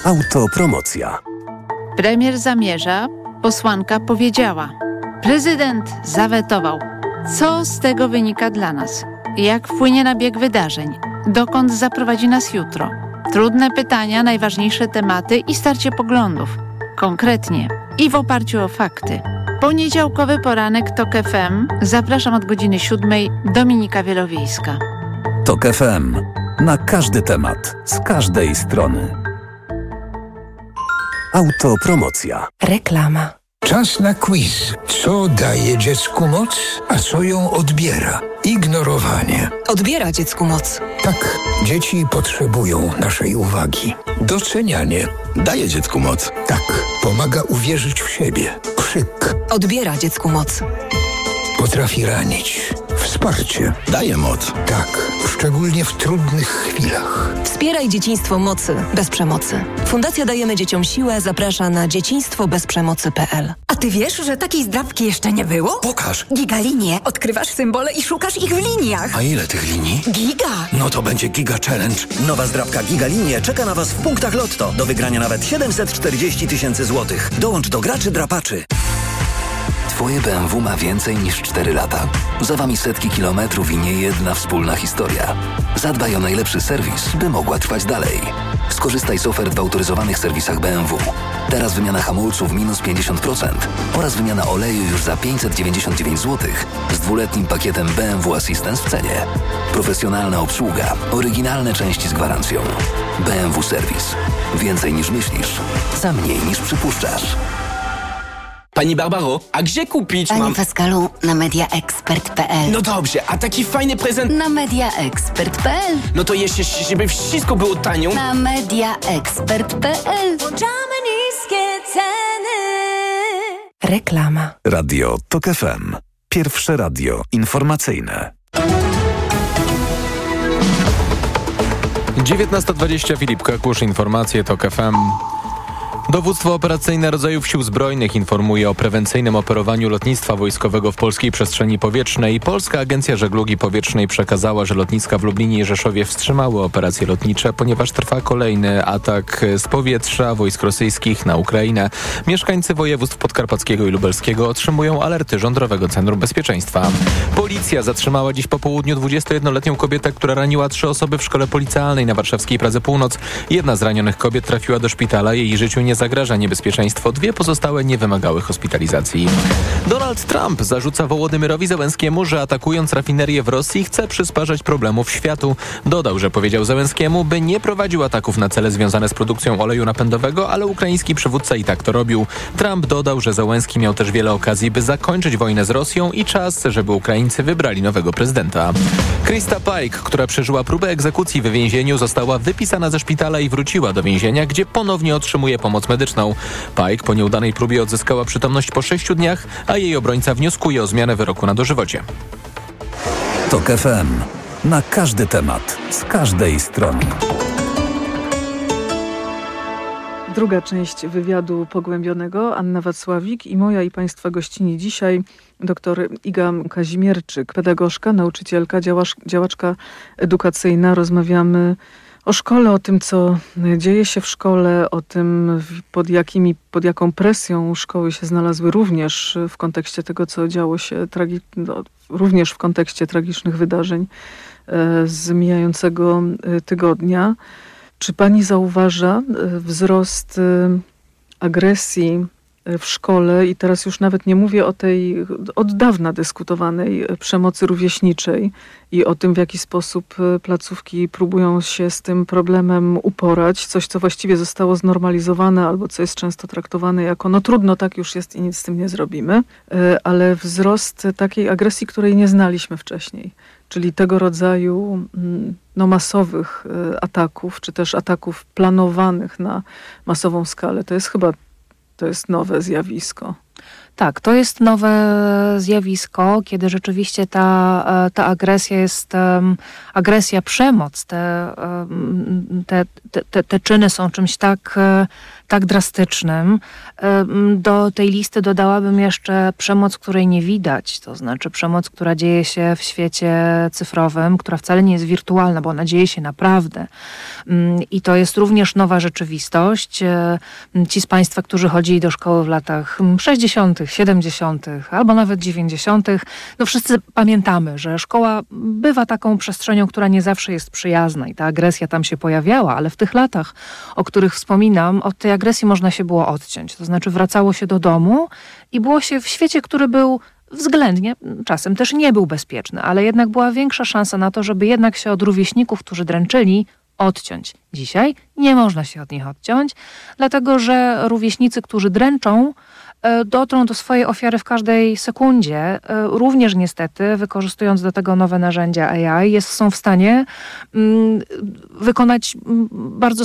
Autopromocja. Premier zamierza, posłanka powiedziała. Prezydent zawetował. Co z tego wynika dla nas? Jak wpłynie na bieg wydarzeń? Dokąd zaprowadzi nas jutro? Trudne pytania, najważniejsze tematy i starcie poglądów. Konkretnie i w oparciu o fakty. Poniedziałkowy poranek TOK FM. Zapraszam od godziny 7. Dominika Wielowiejska. TOK FM. Na każdy temat, z każdej strony. Autopromocja. Reklama. Czas na quiz. Co daje dziecku moc, a co ją odbiera? Ignorowanie. Odbiera dziecku moc. Tak, dzieci potrzebują naszej uwagi. Docenianie. Daje dziecku moc. Tak, pomaga uwierzyć w siebie. Krzyk. Odbiera dziecku moc. Potrafi ranić. Wsparcie. Daje moc. Tak, szczególnie w trudnych chwilach. Wspieraj dzieciństwo mocy bez przemocy. Fundacja Dajemy Dzieciom Siłę zaprasza na dzieciństwobezprzemocy.pl. A ty wiesz, że takiej zdrabki jeszcze nie było? Pokaż. Gigalinie. Odkrywasz symbole i szukasz ich w liniach. A ile tych linii? Giga. No to będzie Giga Challenge. Nowa zdrabka Gigalinie czeka na Was w punktach Lotto. Do wygrania nawet 740 000 złotych. Dołącz do graczy drapaczy. Twoje BMW ma więcej niż 4 lata. Za Wami setki kilometrów i nie jedna wspólna historia. Zadbaj o najlepszy serwis, by mogła trwać dalej. Skorzystaj z ofert w autoryzowanych serwisach BMW. Teraz wymiana hamulców minus 50% oraz wymiana oleju już za 599 zł z 2-letnim pakietem BMW Assistance w cenie. Profesjonalna obsługa, oryginalne części z gwarancją. BMW Serwis. Więcej niż myślisz, za mniej niż przypuszczasz. Pani Barbaro, a gdzie kupić Panie Pascalu, na mediaexpert.pl. No dobrze, a taki fajny prezent... Na mediaexpert.pl. No to jeszcze, żeby wszystko było tanio... Na mediaexpert.pl. Włączamy niskie ceny. Reklama. Radio TOK FM. Pierwsze radio informacyjne. 19:20 Filip Kakusz, informacje TOK FM. Dowództwo operacyjne rodzajów Sił Zbrojnych informuje o prewencyjnym operowaniu lotnictwa wojskowego w polskiej przestrzeni powietrznej. Polska Agencja Żeglugi Powietrznej przekazała, że lotniska w Lublinie i Rzeszowie wstrzymały operacje lotnicze, ponieważ trwa kolejny atak z powietrza wojsk rosyjskich na Ukrainę. Mieszkańcy województw podkarpackiego i lubelskiego otrzymują alerty Rządowego Centrum Bezpieczeństwa. Policja zatrzymała dziś po południu 21-letnią kobietę, która raniła 3 osoby w szkole policealnej na warszawskiej Pradze Północ. Jedna z ranionych kobiet trafiła do szpitala, jej życiu nie zagraża niebezpieczeństwo. 2 pozostałe nie wymagały hospitalizacji. Donald Trump zarzuca Wołodymyrowi Zełenskiemu, że atakując rafinerię w Rosji chce przysparzać problemów światu. Dodał, że powiedział Zełenskiemu, by nie prowadził ataków na cele związane z produkcją oleju napędowego, ale ukraiński przywódca i tak to robił. Trump dodał, że Zełenski miał też wiele okazji, by zakończyć wojnę z Rosją i czas, żeby Ukraińcy wybrali nowego prezydenta. Krista Pike, która przeżyła próbę egzekucji w więzieniu, została wypisana ze szpitala i wróciła do więzienia, gdzie ponownie otrzymuje pomoc medyczną. Pike po nieudanej próbie odzyskała przytomność po 6 dniach, a jej obrońca wnioskuje o zmianę wyroku na dożywocie. TOK FM. Na każdy temat, z każdej strony. Druga część wywiadu pogłębionego. Anna Wacławik i moja i Państwa gościni dzisiaj dr Iga Kazimierczyk, pedagogzka, nauczycielka, działaczka edukacyjna. Rozmawiamy o szkole, o tym, co dzieje się w szkole, o tym, pod jaką presją szkoły się znalazły również w kontekście tego, co działo się, również w kontekście tragicznych wydarzeń z mijającego tygodnia. Czy pani zauważa wzrost agresji w szkole i teraz już nawet nie mówię o tej od dawna dyskutowanej przemocy rówieśniczej i o tym, w jaki sposób placówki próbują się z tym problemem uporać, coś, co właściwie zostało znormalizowane albo co jest często traktowane jako no trudno, tak już jest i nic z tym nie zrobimy, ale wzrost takiej agresji, której nie znaliśmy wcześniej, czyli tego rodzaju masowych ataków, czy też ataków planowanych na masową skalę. To jest nowe zjawisko. Tak, to jest nowe zjawisko, kiedy rzeczywiście ta agresja jest agresja, przemoc. Te czyny są czymś tak drastycznym. Do tej listy dodałabym jeszcze przemoc, której nie widać, to znaczy przemoc, która dzieje się w świecie cyfrowym, która wcale nie jest wirtualna, bo ona dzieje się naprawdę. I to jest również nowa rzeczywistość. Ci z Państwa, którzy chodzili do szkoły w latach 60., 70. albo nawet 90., no wszyscy pamiętamy, że szkoła bywa taką przestrzenią, która nie zawsze jest przyjazna i ta agresja tam się pojawiała, ale w tych latach, o których wspominam, od tej agresji można się było odciąć. To znaczy wracało się do domu i było się w świecie, który był względnie, czasem też nie był bezpieczny, ale jednak była większa szansa na to, żeby jednak się od rówieśników, którzy dręczyli, odciąć. Dzisiaj nie można się od nich odciąć, dlatego że rówieśnicy, którzy dręczą, dotrą do swojej ofiary w każdej sekundzie. Również niestety, wykorzystując do tego nowe narzędzia AI, są w stanie wykonać bardzo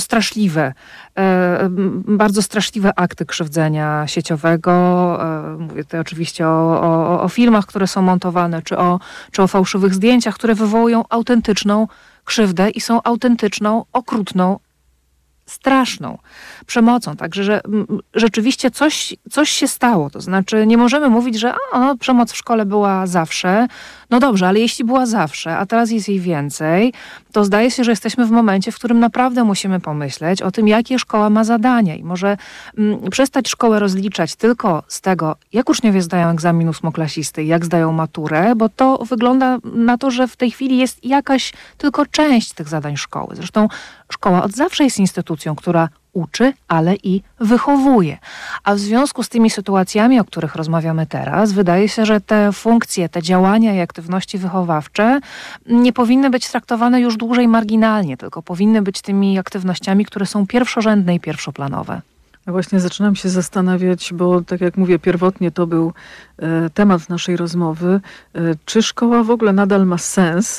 straszliwe akty krzywdzenia sieciowego. Mówię tutaj oczywiście o filmach, które są montowane, czy o fałszywych zdjęciach, które wywołują autentyczną krzywdę i są autentyczną, okrutną, straszną przemocą. Także, że rzeczywiście coś się stało. To znaczy nie możemy mówić, że przemoc w szkole była zawsze. No dobrze, ale jeśli była zawsze, a teraz jest jej więcej, to zdaje się, że jesteśmy w momencie, w którym naprawdę musimy pomyśleć o tym, jakie szkoła ma zadania i może przestać szkołę rozliczać tylko z tego, jak uczniowie zdają egzamin ósmoklasisty i jak zdają maturę, bo to wygląda na to, że w tej chwili jest jakaś tylko część tych zadań szkoły. Zresztą szkoła od zawsze jest instytucją, która uczy, ale i wychowuje. A w związku z tymi sytuacjami, o których rozmawiamy teraz, wydaje się, że te funkcje, te działania i aktywności wychowawcze nie powinny być traktowane już dłużej marginalnie, tylko powinny być tymi aktywnościami, które są pierwszorzędne i pierwszoplanowe. Ja właśnie zaczynam się zastanawiać, bo tak jak mówię, pierwotnie to był temat naszej rozmowy, czy szkoła w ogóle nadal ma sens?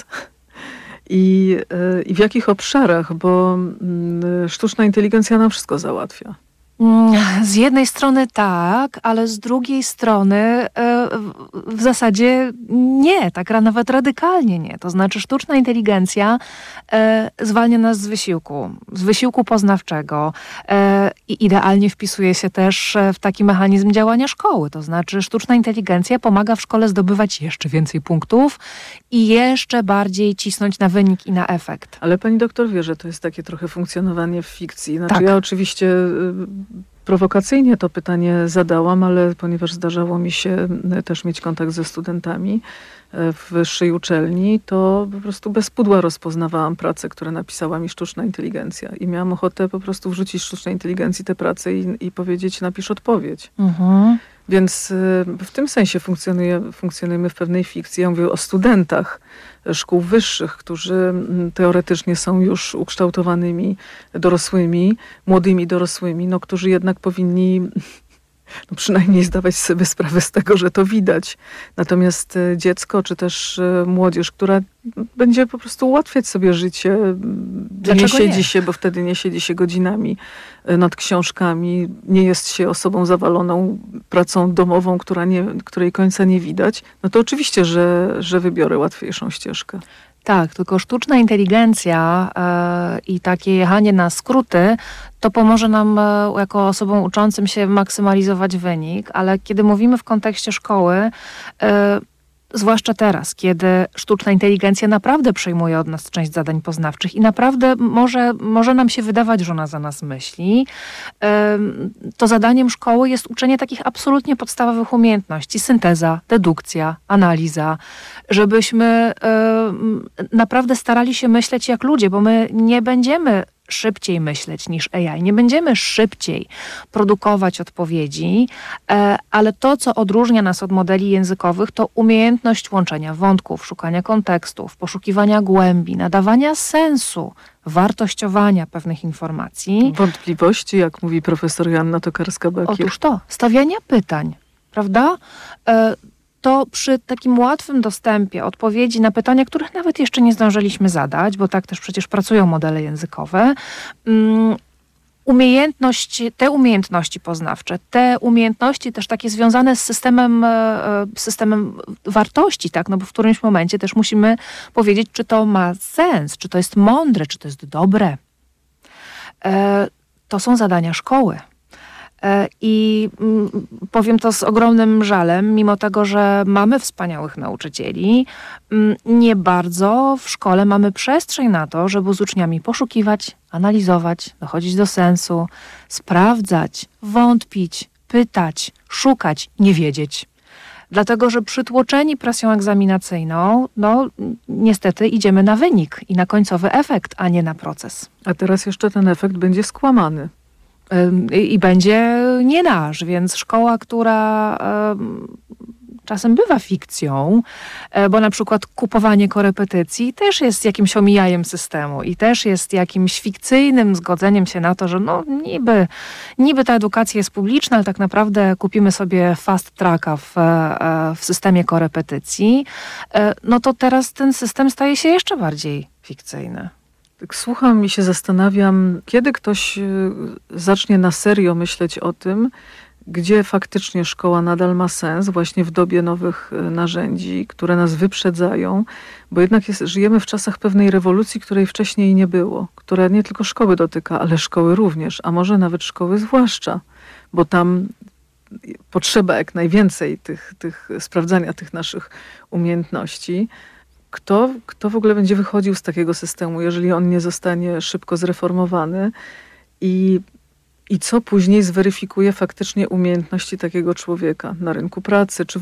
I w jakich obszarach, bo sztuczna inteligencja nam wszystko załatwia. Z jednej strony tak, ale z drugiej strony w zasadzie nie, tak nawet radykalnie nie. To znaczy sztuczna inteligencja zwalnia nas z wysiłku poznawczego i idealnie wpisuje się też w taki mechanizm działania szkoły. To znaczy sztuczna inteligencja pomaga w szkole zdobywać jeszcze więcej punktów i jeszcze bardziej cisnąć na wynik i na efekt. Ale pani doktor wie, że to jest takie trochę funkcjonowanie w fikcji. Znaczy tak. Ja oczywiście prowokacyjnie to pytanie zadałam, ale ponieważ zdarzało mi się też mieć kontakt ze studentami w wyższej uczelni, to po prostu bez pudła rozpoznawałam pracę, które napisała mi sztuczna inteligencja. I miałam ochotę po prostu wrzucić sztucznej inteligencji tę pracę i powiedzieć, napisz odpowiedź. Mhm. Więc w tym sensie funkcjonujemy w pewnej fikcji. Ja mówię o studentach szkół wyższych, którzy teoretycznie są już ukształtowanymi dorosłymi, młodymi dorosłymi, którzy jednak powinni przynajmniej zdawać sobie sprawę z tego, że to widać. Natomiast dziecko, czy też młodzież, która będzie po prostu ułatwiać sobie życie, nie siedzi się, bo wtedy nie siedzi się godzinami nad książkami, nie jest się osobą zawaloną pracą domową, której końca nie widać, no to oczywiście, że wybiorę łatwiejszą ścieżkę. Tak, tylko sztuczna inteligencja i takie jechanie na skróty to pomoże nam jako osobom uczącym się maksymalizować wynik, ale kiedy mówimy w kontekście szkoły, zwłaszcza teraz, kiedy sztuczna inteligencja naprawdę przejmuje od nas część zadań poznawczych i naprawdę może nam się wydawać, że ona za nas myśli, to zadaniem szkoły jest uczenie takich absolutnie podstawowych umiejętności. Synteza, dedukcja, analiza, żebyśmy naprawdę starali się myśleć jak ludzie, bo my nie będziemy szybciej myśleć niż AI. Nie będziemy szybciej produkować odpowiedzi, ale to, co odróżnia nas od modeli językowych, to umiejętność łączenia wątków, szukania kontekstów, poszukiwania głębi, nadawania sensu, wartościowania pewnych informacji. Wątpliwości, jak mówi profesor Joanna Tokarska-Bakier. Otóż to, stawiania pytań, prawda? To przy takim łatwym dostępie odpowiedzi na pytania, których nawet jeszcze nie zdążyliśmy zadać, bo tak też przecież pracują modele językowe, te umiejętności poznawcze, te umiejętności też takie związane z systemem wartości, tak? No bo w którymś momencie też musimy powiedzieć, czy to ma sens, czy to jest mądre, czy to jest dobre. To są zadania szkoły. I powiem to z ogromnym żalem, mimo tego, że mamy wspaniałych nauczycieli, nie bardzo w szkole mamy przestrzeń na to, żeby z uczniami poszukiwać, analizować, dochodzić do sensu, sprawdzać, wątpić, pytać, szukać, nie wiedzieć. Dlatego, że przytłoczeni presją egzaminacyjną, no niestety idziemy na wynik i na końcowy efekt, a nie na proces. A teraz jeszcze ten efekt będzie skłamany. I będzie nie nasz, więc szkoła, która czasem bywa fikcją, bo na przykład kupowanie korepetycji też jest jakimś omijaniem systemu i też jest jakimś fikcyjnym zgodzeniem się na to, że no niby ta edukacja jest publiczna, ale tak naprawdę kupimy sobie fast tracka w systemie korepetycji, no to teraz ten system staje się jeszcze bardziej fikcyjny. Tak słucham i się zastanawiam, kiedy ktoś zacznie na serio myśleć o tym, gdzie faktycznie szkoła nadal ma sens, właśnie w dobie nowych narzędzi, które nas wyprzedzają, bo jednak żyjemy w czasach pewnej rewolucji, której wcześniej nie było, która nie tylko szkoły dotyka, ale szkoły również, a może nawet szkoły zwłaszcza, bo tam potrzeba jak najwięcej sprawdzania tych naszych umiejętności. Kto w ogóle będzie wychodził z takiego systemu, jeżeli on nie zostanie szybko zreformowany i co później zweryfikuje faktycznie umiejętności takiego człowieka na rynku pracy, czy